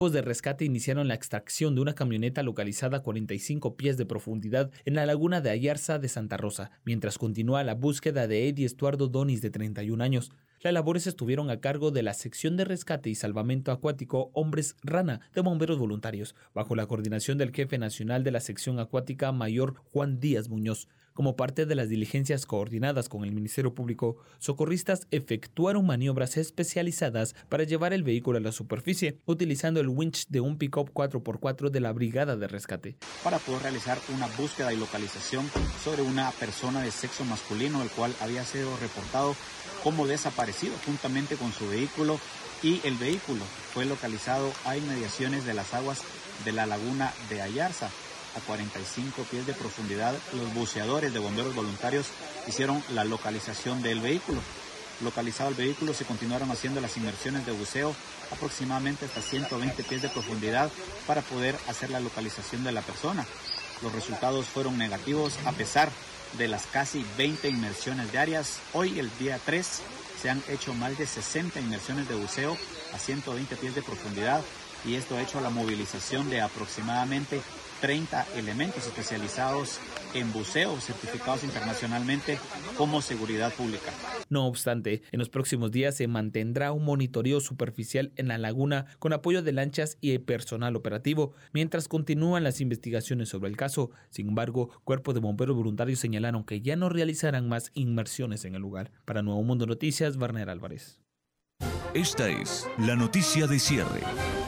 De rescate iniciaron la extracción de una camioneta localizada a 45 pies de profundidad en la laguna de Ayarza de Santa Rosa, mientras continúa la búsqueda de Eddie Estuardo Donis, de 31 años. Las labores estuvieron a cargo de la Sección de Rescate y Salvamento Acuático Hombres Rana de Bomberos Voluntarios, bajo la coordinación del jefe nacional de la sección acuática, mayor Juan Díaz Muñoz. Como parte de las diligencias coordinadas con el Ministerio Público, socorristas efectuaron maniobras especializadas para llevar el vehículo a la superficie, utilizando el winch de un pick-up 4x4 de la Brigada de Rescate. Para poder realizar una búsqueda y localización sobre una persona de sexo masculino, el cual había sido reportado como desaparecido juntamente con su vehículo, y el vehículo fue localizado a inmediaciones de las aguas de la laguna de Ayarza. A 45 pies de profundidad, los buceadores de bomberos voluntarios hicieron la localización del vehículo. Localizado el vehículo, se continuaron haciendo las inmersiones de buceo aproximadamente hasta 120 pies de profundidad para poder hacer la localización de la persona. Los resultados fueron negativos a pesar de las casi 20 inmersiones diarias. Hoy, el día 3, se han hecho más de 60 inmersiones de buceo a 120 pies de profundidad, y esto ha hecho la movilización de aproximadamente 30 elementos especializados en buceo, certificados internacionalmente como seguridad pública. No obstante, en los próximos días se mantendrá un monitoreo superficial en la laguna con apoyo de lanchas y personal operativo, mientras continúan las investigaciones sobre el caso. Sin embargo, Cuerpo de Bomberos Voluntarios señalaron que ya no realizarán más inmersiones en el lugar. Para Nuevo Mundo Noticias, Warner Álvarez. Esta es la noticia de cierre.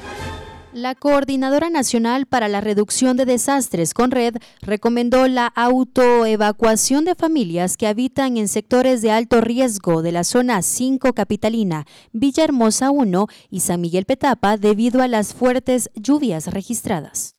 La Coordinadora Nacional para la Reducción de Desastres, CONRED, recomendó la autoevacuación de familias que habitan en sectores de alto riesgo de la zona 5 capitalina, Villahermosa 1 y San Miguel Petapa debido a las fuertes lluvias registradas.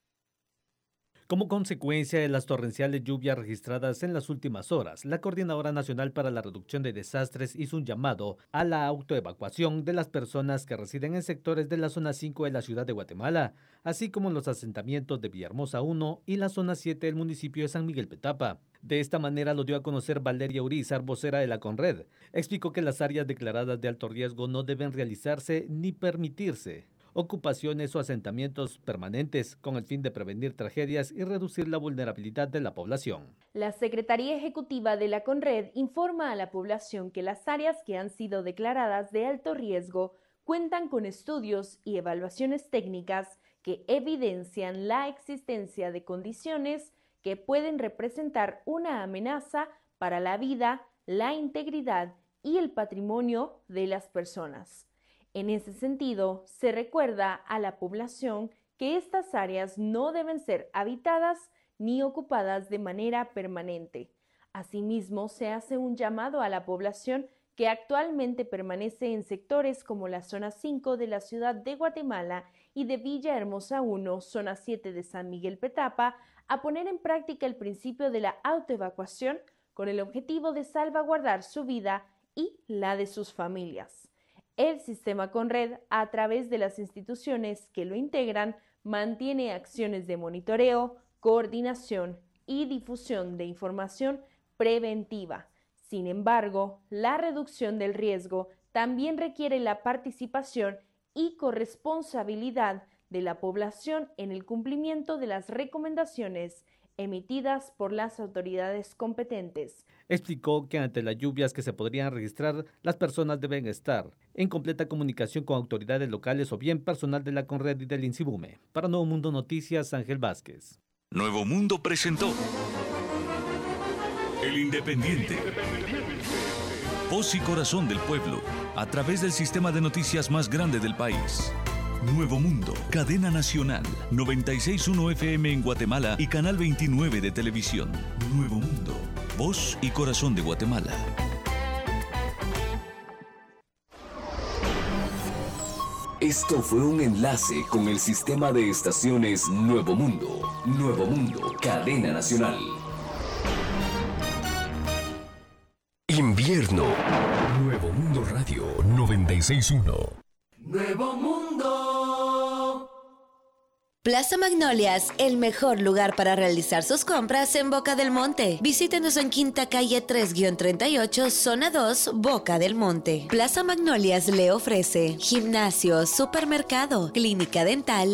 Como consecuencia de las torrenciales lluvias registradas en las últimas horas, la Coordinadora Nacional para la Reducción de Desastres hizo un llamado a la autoevacuación de las personas que residen en sectores de la zona 5 de la ciudad de Guatemala, así como los asentamientos de Villahermosa 1 y la zona 7 del municipio de San Miguel Petapa. De esta manera lo dio a conocer Valeria Urizar, vocera de la CONRED. Explicó que las áreas declaradas de alto riesgo no deben realizarse ni permitirse ocupaciones o asentamientos permanentes con el fin de prevenir tragedias y reducir la vulnerabilidad de la población. La Secretaría Ejecutiva de la CONRED informa a la población que las áreas que han sido declaradas de alto riesgo cuentan con estudios y evaluaciones técnicas que evidencian la existencia de condiciones que pueden representar una amenaza para la vida, la integridad y el patrimonio de las personas. En ese sentido, se recuerda a la población que estas áreas no deben ser habitadas ni ocupadas de manera permanente. Asimismo, se hace un llamado a la población que actualmente permanece en sectores como la zona 5 de la ciudad de Guatemala y de Villahermosa 1, zona 7 de San Miguel Petapa, a poner en práctica el principio de la autoevacuación con el objetivo de salvaguardar su vida y la de sus familias. El sistema CONRED, a través de las instituciones que lo integran, mantiene acciones de monitoreo, coordinación y difusión de información preventiva. Sin embargo, la reducción del riesgo también requiere la participación y corresponsabilidad de la población en el cumplimiento de las recomendaciones emitidas por las autoridades competentes. Explicó que ante las lluvias que se podrían registrar, las personas deben estar en completa comunicación con autoridades locales o bien personal de la CONRED y del INSIBUME. Para Nuevo Mundo Noticias, Ángel Vázquez. Nuevo Mundo presentó El Independiente. Voz y corazón del pueblo, a través del sistema de noticias más grande del país. Nuevo Mundo, cadena nacional, 96.1 FM en Guatemala y canal 29 de televisión. Nuevo Mundo, voz y corazón de Guatemala. Esto fue un enlace con el sistema de estaciones Nuevo Mundo. Nuevo Mundo, cadena nacional. Invierno. Nuevo Mundo Radio 96.1. Nuevo Mundo. Plaza Magnolias, el mejor lugar para realizar sus compras en Boca del Monte. Visítenos en Quinta Calle 3-38, Zona 2, Boca del Monte. Plaza Magnolias le ofrece gimnasio, supermercado, clínica dental,